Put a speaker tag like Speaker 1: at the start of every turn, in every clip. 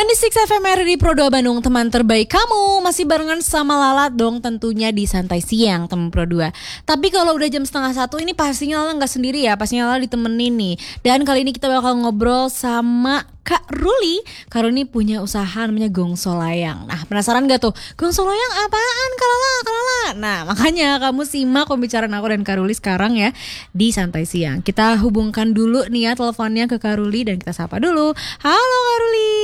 Speaker 1: 96 FM RRI Pro 2 Bandung, teman terbaik kamu. Masih barengan sama Lala dong tentunya di Santai Siang teman Pro 2. Tapi kalau udah jam 12:30 ini pastinya Lala gak sendiri ya, pastinya Lala ditemenin nih. Dan kali ini kita bakal ngobrol sama Kak Ruli. Kak Ruli punya usaha namanya Gongso Layang. Nah, penasaran gak tuh? Gongso Layang apaan Kak Lala? Nah, makanya kamu simak pembicaraan aku dan Kak Ruli sekarang ya di Santai Siang. Kita hubungkan dulu nih ya teleponnya ke Kak Ruli dan kita sapa dulu. Halo Kak Ruli.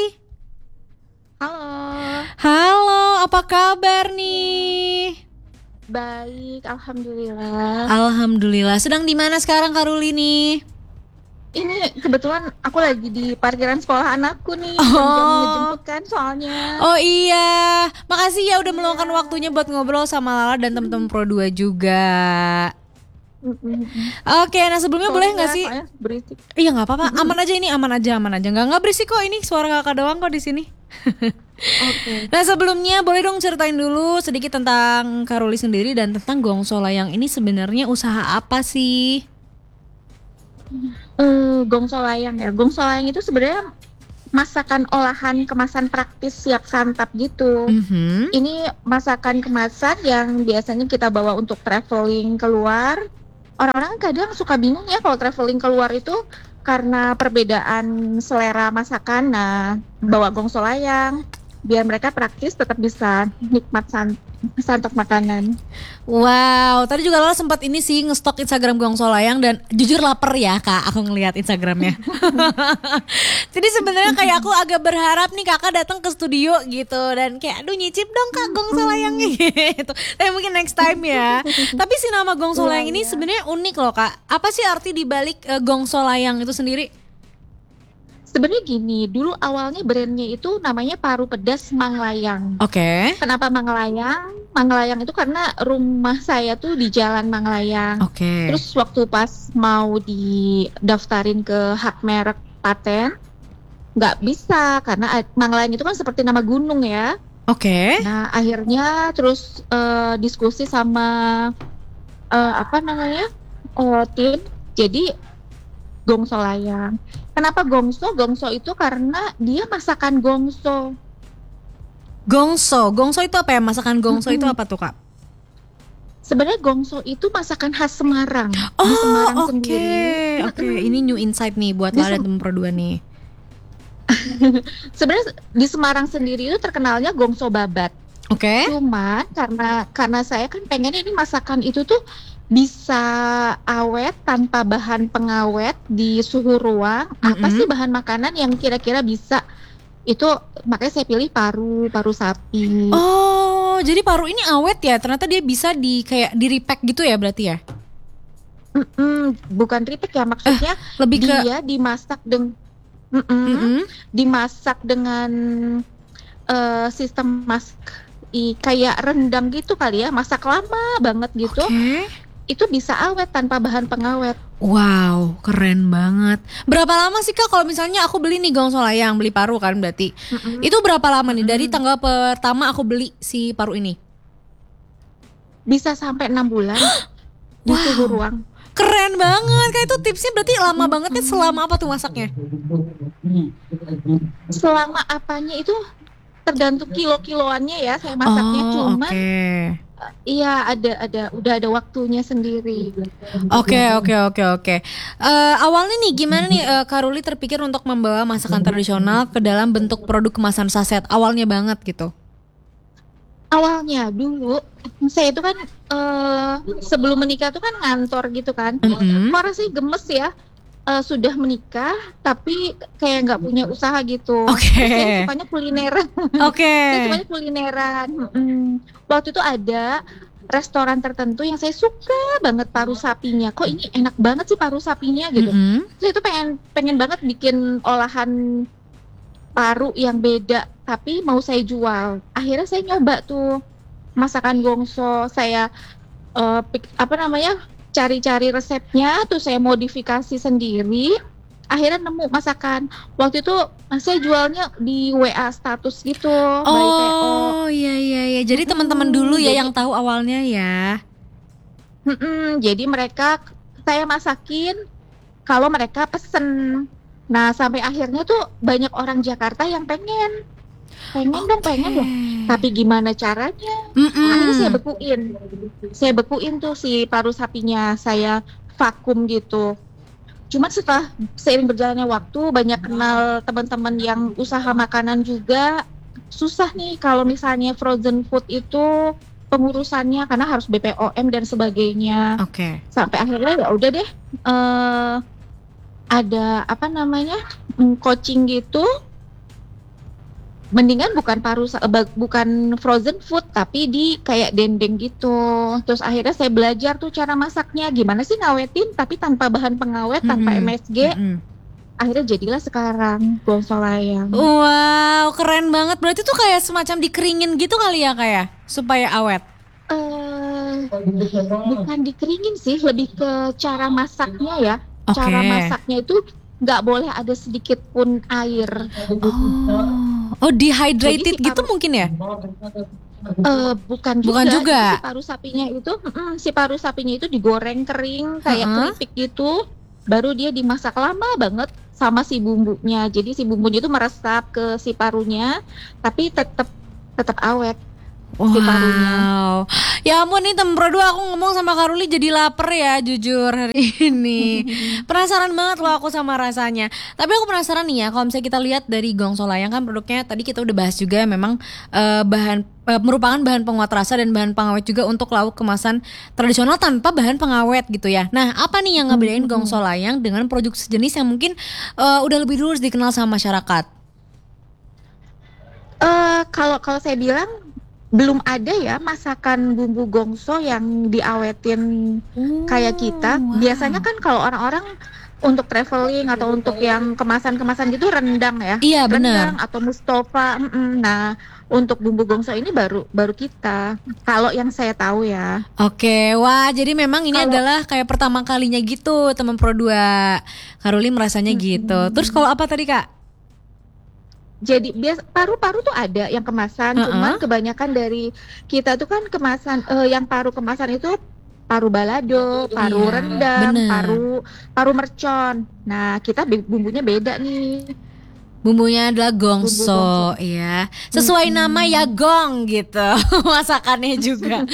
Speaker 2: Halo,
Speaker 1: Halo, apa kabar nih?
Speaker 2: baik, alhamdulillah.
Speaker 1: Alhamdulillah. Sedang di mana sekarang Kak Ruli nih?
Speaker 2: Ini kebetulan aku lagi di parkiran sekolah anakku nih,
Speaker 1: Oh.
Speaker 2: jam-jam ngejemput kan soalnya.
Speaker 1: Oh iya, makasih ya udah meluangkan waktunya buat ngobrol sama Lala dan teman-teman Pro 2 juga. Oke, nah sebelumnya boleh nggak sih?
Speaker 2: Soalnya berisik.
Speaker 1: Iya nggak apa-apa, aman aja ini, aman aja, nggak berisik kok ini suara kakak doang kok di sini.
Speaker 2: Oke.
Speaker 1: Nah sebelumnya boleh dong ceritain dulu sedikit tentang Kak Ruli sendiri dan tentang Gongso Layang ini sebenarnya usaha apa sih?
Speaker 2: Gongso layang ya. Gongso layang itu sebenarnya masakan olahan kemasan praktis siap santap gitu.
Speaker 1: Mhm.
Speaker 2: Ini masakan kemasan yang biasanya kita bawa untuk traveling keluar. Orang-orang kadang suka bingung ya kalau traveling keluar itu karena perbedaan selera masakan. Nah, bawa gongso layang biar mereka praktis tetap bisa nikmat santap makanan.
Speaker 1: Wow, tadi juga Lala sempat ini sih ngestok Instagram Gongso Layang dan jujur lapar ya Kak, aku ngelihat Instagramnya. Jadi sebenarnya kayak aku agak berharap nih Kakak datang ke studio gitu dan kayak aduh nyicip dong Kak Gongso Layangnya gitu. Tapi mungkin next time ya. Tapi si nama Gongso Layang ini sebenarnya unik loh Kak. Apa sih arti dibalik Gongso Layang itu sendiri?
Speaker 2: Sebenarnya gini, dulu awalnya brandnya itu namanya Paru Pedas Manglayang.
Speaker 1: Oke.
Speaker 2: Kenapa Manglayang? Manglayang itu karena rumah saya tuh di Jalan Manglayang.
Speaker 1: Oke.
Speaker 2: Terus waktu pas mau didaftarin ke hak merek paten, nggak bisa karena Manglayang itu kan seperti nama gunung ya.
Speaker 1: Oke.
Speaker 2: Nah akhirnya terus diskusi sama tim. Jadi Gongso Layang. Kenapa Gongso? Gongso itu karena dia masakan Gongso.
Speaker 1: Gongso itu apa ya? Masakan Gongso itu apa tuh Kak?
Speaker 2: Sebenarnya Gongso itu masakan khas Semarang. Di
Speaker 1: Oh
Speaker 2: Semarang
Speaker 1: oke.
Speaker 2: sendiri.
Speaker 1: Oke, ini new insight nih buat
Speaker 2: Di
Speaker 1: Lala dan temen Pro 2 nih.
Speaker 2: Sebenarnya di Semarang sendiri itu terkenalnya Gongso babat.
Speaker 1: Oke.
Speaker 2: Cuman karena saya kan pengen ini masakan itu tuh bisa awet tanpa bahan pengawet di suhu ruang. Apa sih bahan makanan yang kira-kira bisa itu, makanya saya pilih paru sapi.
Speaker 1: Oh, jadi paru ini awet ya? Ternyata dia bisa kayak di repack gitu ya berarti ya?
Speaker 2: Bukan repack ya, maksudnya
Speaker 1: Lebih ke
Speaker 2: dia dimasak dengan sistem masak kayak rendang gitu kali ya, masak lama banget gitu.
Speaker 1: Oke.
Speaker 2: Itu bisa awet tanpa bahan pengawet.
Speaker 1: Wow, keren banget. Berapa lama sih Kak kalau misalnya aku beli nih Gongso Layang, beli paru kan berarti? Itu berapa lama nih dari tanggal pertama aku beli si paru ini?
Speaker 2: Bisa sampai 6 bulan di suhu ruang.
Speaker 1: Keren banget. Kayak itu tipsnya berarti lama bangetnya selama apa tuh masaknya?
Speaker 2: Selama apanya itu tergantung kilo-kiloannya ya saya masaknya. Cuman
Speaker 1: oke.
Speaker 2: iya udah ada waktunya sendiri.
Speaker 1: Oke. Awalnya nih gimana nih Kak Ruli terpikir untuk membawa masakan tradisional ke dalam bentuk produk kemasan saset? Awalnya banget gitu.
Speaker 2: Awalnya dulu saya itu kan sebelum menikah tuh kan ngantor gitu kan. Kok rasanya gemes ya. Sudah menikah tapi kayak nggak punya usaha gitu.
Speaker 1: Oke.
Speaker 2: Saya sukanya kulineran.
Speaker 1: Oke.
Speaker 2: Saya sukanya kulineran. Waktu itu ada restoran tertentu yang saya suka banget paru sapinya. Kok ini enak banget sih paru sapinya gitu. Saya itu pengen banget bikin olahan paru yang beda tapi mau saya jual. Akhirnya saya nyoba tuh masakan Gongso. Saya cari-cari resepnya, terus saya modifikasi sendiri. Akhirnya nemu masakan. Waktu itu saya jualnya di WA status gitu, by PO.
Speaker 1: Oh iya. Jadi teman-teman dulu ya yang tahu awalnya ya.
Speaker 2: Jadi saya masakin kalau mereka pesen. Nah, sampai akhirnya tuh banyak orang Jakarta yang pengen pengen dong. Tapi gimana caranya? Akhirnya saya bekuin tuh si paru sapinya, saya vakum gitu. Cuma setelah seiring berjalannya waktu, banyak kenal teman-teman yang usaha makanan juga. Susah nih kalau misalnya frozen food itu pengurusannya karena harus BPOM dan sebagainya. Sampai akhirnya ya udah deh, ada apa namanya, coaching gitu. Mendingan bukan frozen food tapi di kayak dendeng gitu. Terus akhirnya saya belajar tuh cara masaknya, gimana sih ngawetin tapi tanpa bahan pengawet, tanpa MSG. Akhirnya jadilah sekarang gongso layang.
Speaker 1: Wow, keren banget. Berarti tuh kayak semacam dikeringin gitu kali ya, kayak supaya awet.
Speaker 2: Bukan dikeringin sih, lebih ke cara masaknya ya. Cara masaknya itu nggak boleh ada sedikit pun air.
Speaker 1: Oh, dehydrated gitu mungkin ya?
Speaker 2: Bukan juga. Si paru sapinya itu digoreng kering kayak keripik gitu. Baru dia dimasak lama banget sama si bumbunya. Jadi si bumbunya itu meresap ke si parunya, tapi tetap awet. Si parunya.
Speaker 1: Ya ampun nih temen Pro 2, aku ngomong sama Karuli jadi lapar ya jujur hari ini. Penasaran banget loh aku sama rasanya. Tapi aku penasaran nih ya, kalau misalnya kita lihat dari gongso layang kan produknya tadi kita udah bahas juga, memang merupakan bahan penguat rasa dan bahan pengawet juga untuk lauk kemasan tradisional tanpa bahan pengawet gitu ya. Nah, apa nih yang ngebedain gongso layang dengan produk sejenis yang mungkin udah lebih dulu dikenal sama masyarakat?
Speaker 2: Kalau saya bilang belum ada ya masakan bumbu gongso yang diawetin kayak kita. Biasanya kan kalau orang-orang untuk traveling atau untuk yang kemasan-kemasan gitu rendang ya.
Speaker 1: Iya, benar.
Speaker 2: Rendang atau Mustafa. Nah, untuk bumbu gongso ini baru kita. Kalau yang saya tahu ya.
Speaker 1: Wah, jadi memang ini adalah kayak pertama kalinya gitu teman Pro 2. Karuli merasanya gitu. Terus kalau apa tadi, Kak?
Speaker 2: Jadi paru-paru tuh ada yang kemasan, cuman kebanyakan dari kita tuh kan kemasan yang paru kemasan itu paru balado, paru rendang, paru mercon. Nah, kita bumbunya beda nih.
Speaker 1: Bumbunya adalah gongso, ya. Sesuai nama ya gong gitu. Masakannya juga.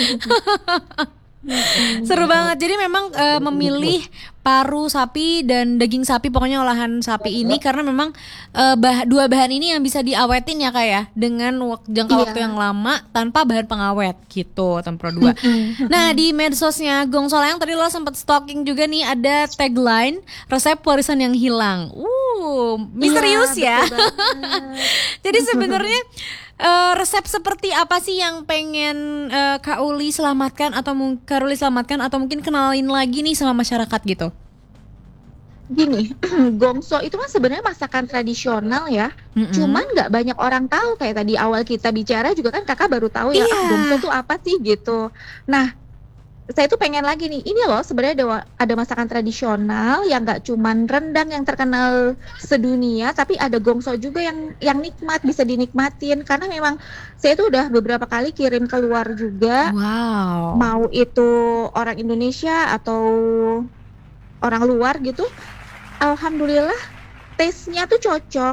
Speaker 1: Seru banget. Jadi memang memilih paru sapi dan daging sapi, pokoknya olahan sapi ini karena memang dua bahan ini yang bisa diawetin ya Kak ya, dengan jangka waktu yang lama tanpa bahan pengawet gitu, Tempro 2. Nah, di medsosnya Gongso Layang tadi lo sempat stalking juga nih, ada tagline resep warisan yang hilang. Misterius ya. Jadi sebenarnya resep seperti apa sih yang pengen Kak Uli selamatkan atau mungkin kenalin lagi nih sama masyarakat gitu?
Speaker 2: Gini, gongso itu kan sebenarnya masakan tradisional ya. Cuman nggak banyak orang tahu, kayak tadi awal kita bicara juga kan kakak baru tahu ya gongso itu apa sih gitu. Nah, saya tuh pengen lagi nih, ini loh sebenarnya ada masakan tradisional yang nggak cuman rendang yang terkenal sedunia, tapi ada gongso juga yang nikmat, bisa dinikmatin. Karena memang saya tuh udah beberapa kali kirim keluar juga, mau itu orang Indonesia atau orang luar gitu. Alhamdulillah taste-nya tuh cocok.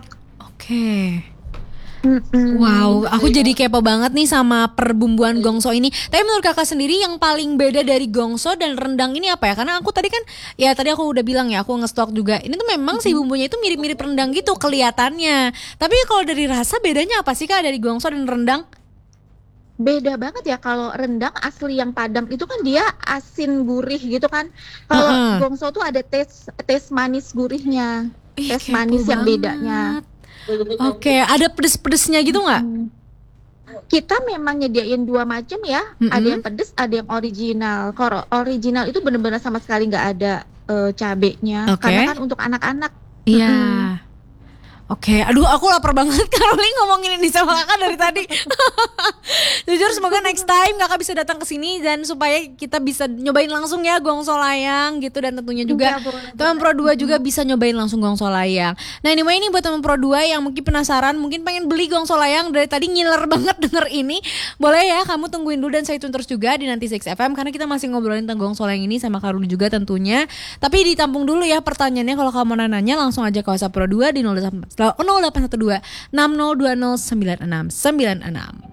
Speaker 1: Wow, aku jadi kepo banget nih sama perbumbuan gongso ini. Tapi menurut kakak sendiri yang paling beda dari gongso dan rendang ini apa ya? Karena aku tadi kan, ya tadi aku udah bilang ya, aku ngestok juga. Ini tuh memang sih bumbunya itu mirip-mirip rendang gitu kelihatannya. Tapi kalau dari rasa bedanya apa sih Kak dari gongso dan rendang?
Speaker 2: Beda banget ya. Kalau rendang asli yang Padang itu kan dia asin gurih gitu kan. Kalau gongso tuh ada taste manis gurihnya, taste manis yang bedanya.
Speaker 1: Ada pedes-pedesnya gitu nggak?
Speaker 2: Kita memang nyediain dua macam ya, ada yang pedes, ada yang original. Kalau original itu benar-benar sama sekali nggak ada cabenya, karena kan untuk anak-anak.
Speaker 1: Oke, aduh aku lapar banget Karoli ngomongin ini sama kakak dari tadi. Jujur semoga next time kakak bisa datang ke sini dan supaya kita bisa nyobain langsung ya Gongso Layang gitu, dan tentunya juga teman Pro 2 juga bisa nyobain langsung Gongso Layang. Nah anyway, ini buat teman Pro 2 yang mungkin penasaran, mungkin pengen beli Gongso Layang dari tadi ngiler banget denger ini, boleh ya kamu tungguin dulu dan stay tune terus juga di Nanti 6 FM karena kita masih ngobrolin tentang Gongso Layang ini sama Karoli juga tentunya. Tapi ditampung dulu ya pertanyaannya, kalau kamu mau nanya langsung aja ke WhatsApp Pro 2 di 0812 6020 9696.